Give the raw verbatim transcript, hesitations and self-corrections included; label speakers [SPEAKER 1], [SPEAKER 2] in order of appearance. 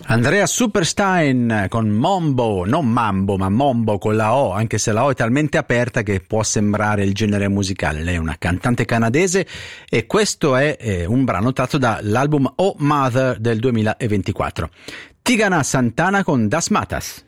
[SPEAKER 1] Andrea Superstein con Mombo, non Mambo ma Mombo con la O, anche se la O è talmente aperta che può sembrare il genere musicale. Lei è una cantante canadese e questo è eh, un brano tratto dall'album Oh Mother del duemilaventiquattro. Tigana Santana con Das Matas.